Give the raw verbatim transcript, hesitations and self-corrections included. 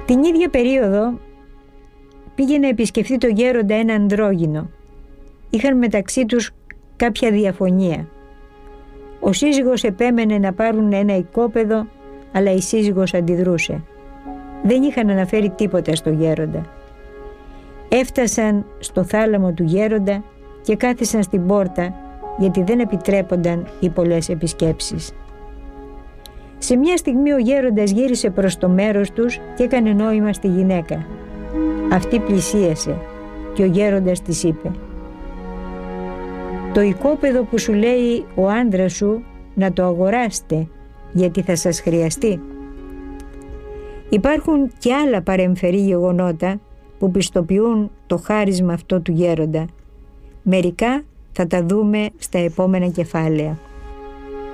Την ίδια περίοδο πήγε να επισκεφθεί το γέροντα ένα ανδρόγυνο. Είχαν μεταξύ τους κάποια διαφωνία. Ο σύζυγος επέμενε να πάρουν ένα οικόπεδο, αλλά η σύζυγος αντιδρούσε. Δεν είχαν αναφέρει τίποτα στο γέροντα. Έφτασαν στο θάλαμο του γέροντα και κάθισαν στην πόρτα, γιατί δεν επιτρέπονταν οι πολλές επισκέψεις. Σε μια στιγμή ο γέροντας γύρισε προς το μέρος τους και έκανε νόημα στη γυναίκα. Αυτή πλησίασε και ο γέροντας της είπε: «Το οικόπεδο που σου λέει ο άντρας σου να το αγοράσετε, γιατί θα σας χρειαστεί». Υπάρχουν και άλλα παρεμφερή γεγονότα που πιστοποιούν το χάρισμα αυτό του γέροντα. Μερικά θα τα δούμε στα επόμενα κεφάλαια.